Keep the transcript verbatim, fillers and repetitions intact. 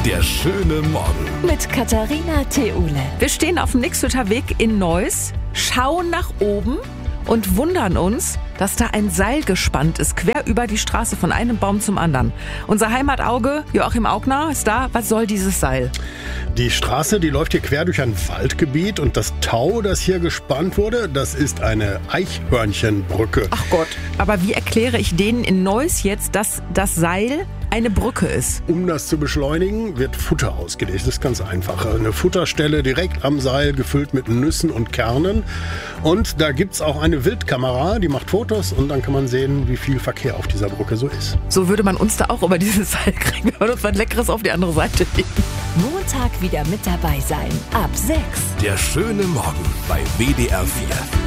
Der schöne Morgen. Mit Katharina Theule. Wir stehen auf dem Nixhütter Weg in Neuss, schauen nach oben und wundern uns, dass da ein Seil gespannt ist, quer über die Straße von einem Baum zum anderen. Unser Heimatauge, Joachim Augner, ist da. Was soll dieses Seil? Die Straße, die läuft hier quer durch ein Waldgebiet und das Tau, das hier gespannt wurde, das ist eine Eichhörnchenbrücke. Ach Gott, aber wie erkläre ich denen in Neuss jetzt, dass das Seil eine Brücke ist? Um das zu beschleunigen, wird Futter ausgelegt. Das ist ganz einfach. Eine Futterstelle direkt am Seil, gefüllt mit Nüssen und Kernen. Und da gibt's auch eine Wildkamera, die macht Fotos und dann kann man sehen, wie viel Verkehr auf dieser Brücke so ist. So würde man uns da auch über dieses Seil kriegen. Wir würden uns was Leckeres auf die andere Seite legen. Montag wieder mit dabei sein. Ab sechs. Der schöne Morgen bei W D R vier.